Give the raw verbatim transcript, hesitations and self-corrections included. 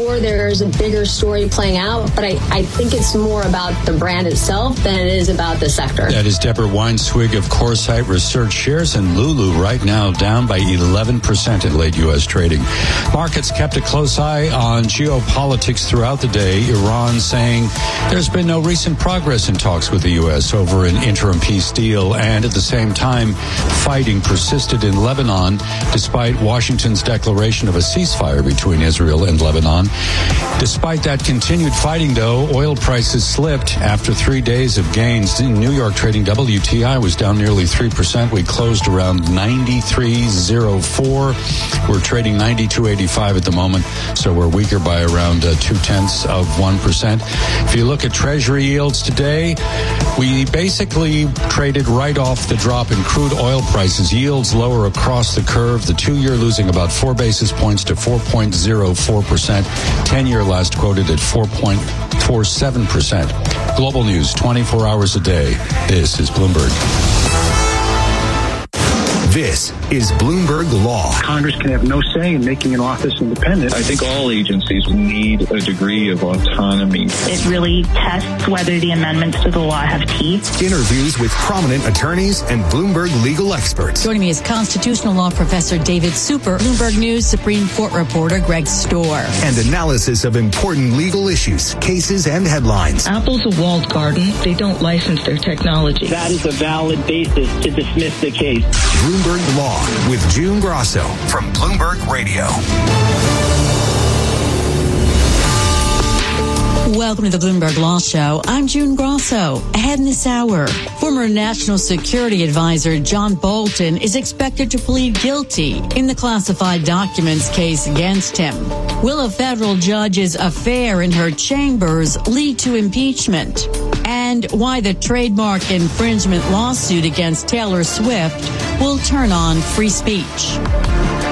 sure there's a bigger story playing out, but I, I think it's more about the brand itself than it is about the sector. That is Deborah Weinswig of Coresight Research. Shares in Lulu right now down by eleven percent in late U S trading. Markets kept a close eye on geopolitics throughout the day. Iran saying there's been no recent progress in talks with the U S over an interim peace deal, and at the same time, fighting persisted in Lebanon despite Washington's declaration of a ceasefire between Israel and Lebanon. Despite that continued fighting, though, oil prices slipped after three days of gains. In New York trading, W T I was down nearly three percent. We closed around ninety-three oh four. We're trading ninety-two eighty-five at the moment, so we're weaker by around uh, two-tenths of one percent. If you look at Treasury yields today, we basically traded right off the drop in crude oil prices. Yields lower across the curve. The two-year losing about four basis points to four point oh four percent. ten-year last quoted at four point four seven percent. Global news, twenty-four hours a day. This is Bloomberg. This is Bloomberg Law. Congress can have no say in making an office independent. I think all agencies need a degree of autonomy. It really tests whether the amendments to the law have teeth. Interviews with prominent attorneys and Bloomberg legal experts. Joining me is constitutional law professor David Super, Bloomberg News Supreme Court reporter Greg Storr. And analysis of important legal issues, cases, and headlines. Apple's a walled garden. They don't license their technology. That is a valid basis to dismiss the case. Bloomberg Law with June Grosso from Bloomberg Radio. Welcome to the Bloomberg Law Show. I'm June Grosso. Ahead in this hour, former National Security Advisor John Bolton is expected to plead guilty in the classified documents case against him. Will a federal judge's affair in her chambers lead to impeachment? And why the trademark infringement lawsuit against Taylor Swift will turn on free speech.